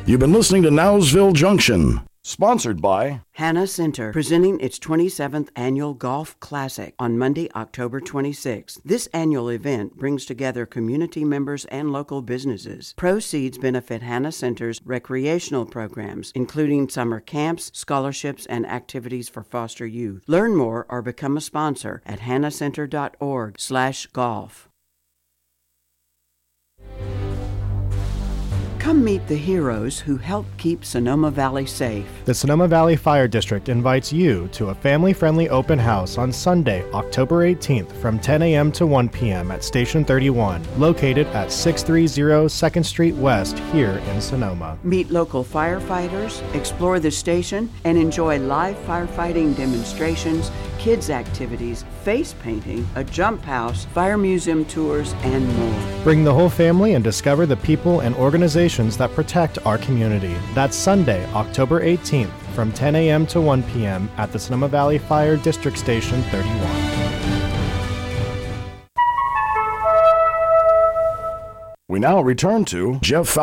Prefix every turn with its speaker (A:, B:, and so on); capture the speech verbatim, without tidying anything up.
A: You've been listening to Nowsville Junction, sponsored by
B: Hannah Center, presenting its twenty-seventh Annual Golf Classic on Monday, October twenty-sixth. This annual event brings together community members and local businesses. Proceeds benefit Hannah Center's recreational programs, including summer camps, scholarships, and activities for foster youth. Learn more or become a sponsor at hannahcenter.org slash golf. Come meet the heroes who help keep Sonoma Valley safe.
C: The Sonoma Valley Fire District invites you to a family-friendly open house on Sunday, October eighteenth from ten a.m. to one p.m. at Station thirty-one, located at six thirty second Street West here in Sonoma.
B: Meet local firefighters, explore the station, and enjoy live firefighting demonstrations, kids' activities, face painting, a jump house, fire museum tours, and more.
C: Bring the whole family and discover the people and organizations that protect our community. That's Sunday, October eighteenth from ten a.m. to one p.m. at the Sonoma Valley Fire District Station thirty-one.
A: We now return to Jeff